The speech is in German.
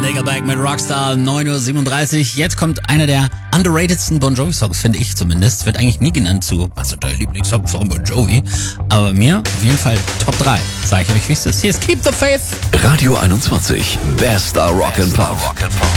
Nickelback mit Rockstar, 9:37 Uhr. Jetzt kommt einer der underratedsten Bon Jovi-Songs, finde ich zumindest. Wird eigentlich nie genannt zu, was ist dein Lieblingssong von Bon Jovi? Aber bei mir auf jeden Fall Top 3. Sag ich euch, wie es ist. Hier ist Keep the Faith. Radio 21, bester Rock'n'Pop.